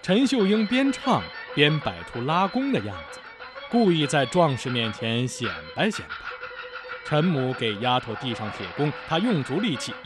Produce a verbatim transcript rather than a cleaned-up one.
陈秀英边唱边摆出拉弓的样子，故意在壮士面前显摆显摆。陈母给丫头递上铁弓，她用足力气，